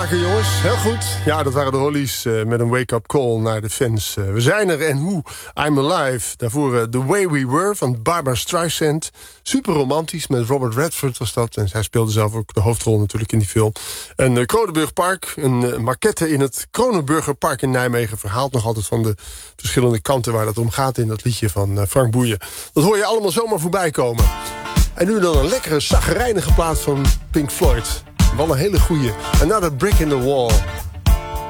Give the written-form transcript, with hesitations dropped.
Jongens, heel goed. Ja, dat waren de Hollies met een wake-up call naar de fans. We zijn er en hoe? I'm Alive. Daarvoor The Way We Were van Barbra Streisand. Super romantisch, met Robert Redford was dat. En zij speelde zelf ook de hoofdrol natuurlijk in die film. En Kronenburg Park, een maquette in het Kronenburger Park in Nijmegen. Verhaalt nog altijd van de verschillende kanten waar dat om gaat in dat liedje van Frank Boeien. Dat hoor je allemaal zomaar voorbij komen. En nu dan een lekkere, chagrijnige plaat van Pink Floyd. Wel een hele goeie. Another Brick in the Wall.